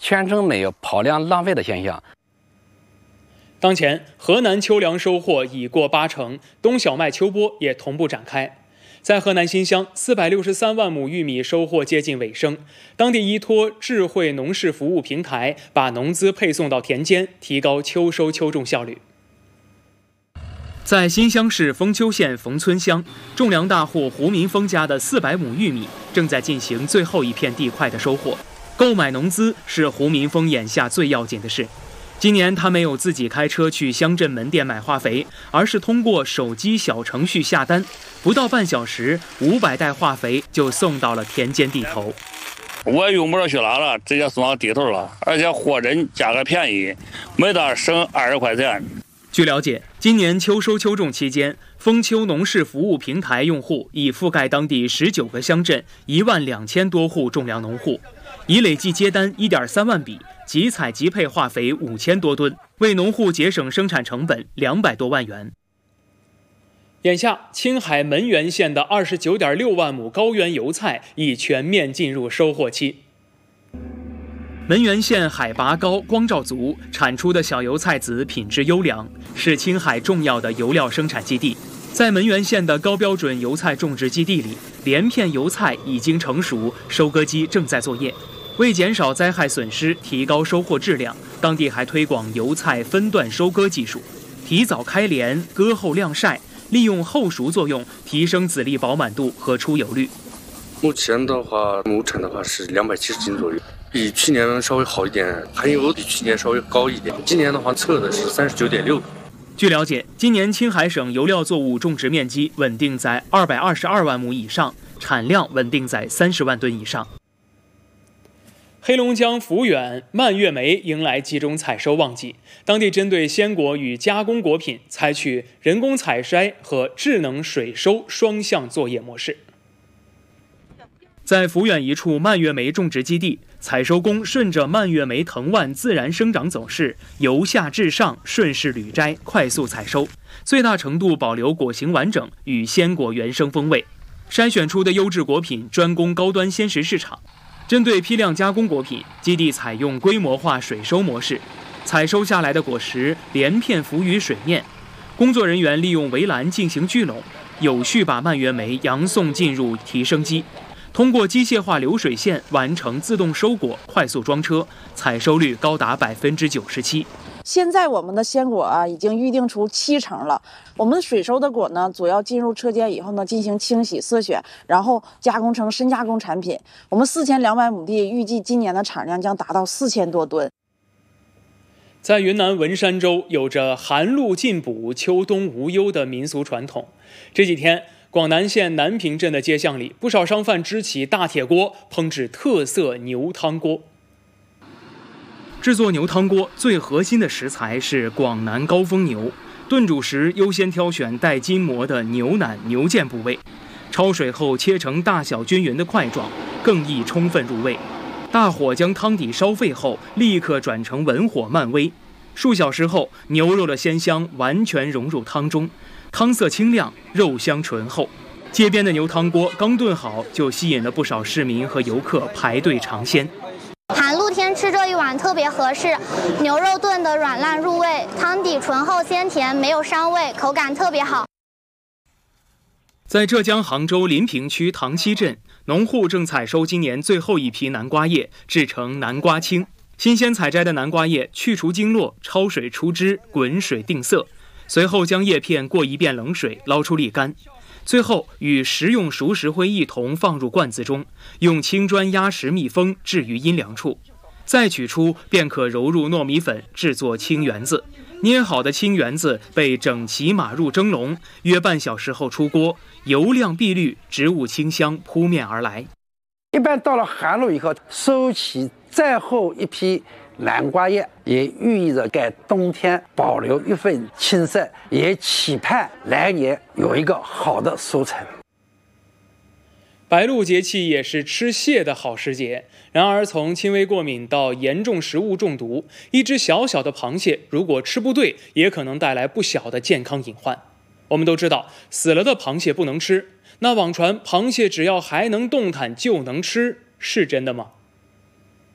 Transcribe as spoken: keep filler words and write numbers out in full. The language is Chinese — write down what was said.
全程没有抛粮浪费的现象。 当前，河南秋粮收获已过八成，冬小麦秋播也同步展开。在河南新乡，四百六十三万亩玉米收获接近尾声，当地依托智慧农事服务平台，把农资配送到田间，提高秋收秋种效率。在新乡市封丘县冯村乡，种粮大户胡民峰家的四百亩玉米正在进行最后一片地块的收获。购买农资是胡民峰眼下最要紧的事。今年他没有自己开车去乡镇门店买化肥，而是通过手机小程序下单，不到半小时，五百袋化肥就送到了田间地头。 我也用不着去哪了，直接送到地头了，而且货真价格便宜，每袋省二十块钱。 据了解，今年秋收秋种期间，丰丘农事服务平台用户已覆盖当地十九个乡镇一万两千多户种粮农户，已累计接单一点三万笔，即采即配化肥五千多吨，为农户节省生产成本两百多万元。眼下，青海门源县的二十九点六万亩高原油菜已全面进入收获期。门源县海拔高、光照足，产出的小油菜籽品质优良，是青海重要的油料生产基地。在门源县的高标准油菜种植基地里，连片油菜已经成熟，收割机正在作业。为减少灾害损失，提高收获质量，当地还推广油菜分段收割技术，提早开镰、割后晾晒，利用后熟作用，提升籽粒饱满度和出油率。 目前的话，亩产的话是两百七十斤左右，比去年稍微好一点，含油比去年稍微高一点。今年的话测的是三十九点六。 据了解，今年青海省油料作物种植面积稳定在二百二十二万亩以上，产量稳定在三十万吨以上。黑龙江抚远蔓越莓迎来集中采收旺季，当地针对鲜果与加工果品采取人工采筛和智能水收双向作业模式。在抚远一处蔓越莓种植基地，采收工顺着蔓越莓藤蔓自然生长走势，由下至上顺势履摘，快速采收，最大程度保留果形完整与鲜果原生风味。筛选出的优质果品专供高端鲜食市场。针对批量加工果品，基地采用规模化水收模式，采收下来的果实连片浮于水面，工作人员利用围栏进行聚拢，有序把蔓越莓扬送进入提升机，通过机械化流水线完成自动收果、快速装车，采收率高达百分之九十七。 现在我们的鲜果啊，已经预定出七成了。我们水收的果呢，主要进入车间以后呢，进行清洗、色选，然后加工成深加工产品。我们四千两百亩地，预计今年的产量将达到四千多吨。 在云南文山州，有着寒露进补、秋冬无忧的民俗传统。这几天，广南县南平镇的街巷里，不少商贩支起大铁锅，烹制特色牛汤锅。制作牛汤锅最核心的食材是广南高峰牛，炖煮时优先挑选带筋膜的牛腩、牛腱部位，焯水后切成大小均匀的块状，更易充分入味。大火将汤底烧沸后，立刻转成文火慢煨，数小时后，牛肉的鲜香完全融入汤中，汤色清亮，肉香醇厚。街边的牛汤锅刚炖好，就吸引了不少市民和游客排队尝鲜。 寒露天吃这一碗特别合适，牛肉炖得软烂入味，汤底醇厚鲜甜，没有膻味，口感特别好。 在浙江杭州临平区塘溪镇，农户正采收今年最后一批南瓜叶，制成南瓜青。新鲜采摘的南瓜叶去除经络，焯水出汁，滚水定色，随后将叶片过一遍冷水，捞出沥干。最后与食用熟石灰一同放入罐子中，用青砖压实密封，置于阴凉处。再取出便可揉入糯米粉，制作青圆子。捏好的青圆子被整齐码入蒸笼，约半小时后出锅，油亮碧绿，植物清香扑面而来。 一般到了寒露以后，收起再后一批南瓜叶，也寓意着在冬天保留一份青色，也期盼来年有一个好的收成。 白露节气也是吃蟹的好时节，然而从轻微过敏到严重食物中毒，一只小小的螃蟹如果吃不对，也可能带来不小的健康隐患。我们都知道，死了的螃蟹不能吃，那网传螃蟹只要还能动弹就能吃，是真的吗？